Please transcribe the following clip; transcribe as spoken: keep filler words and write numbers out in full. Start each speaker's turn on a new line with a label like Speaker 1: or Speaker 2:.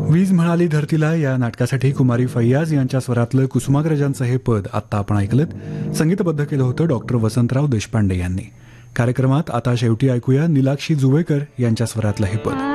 Speaker 1: वीज म्हणाली धरतीला या नाटकासाठी कुमारी फैयाज यांच्या स्वरातलं कुसुमाग्रजांचं हे पद आत्ता आपण ऐकलं. संगीतबद्ध केलं होतं डॉक्टर वसंतराव देशपांडे यांनी. कार्यक्रमात आता शेवटी ऐकूया नीलाक्षी जुवेकर यांच्या स्वरातलं हे पद.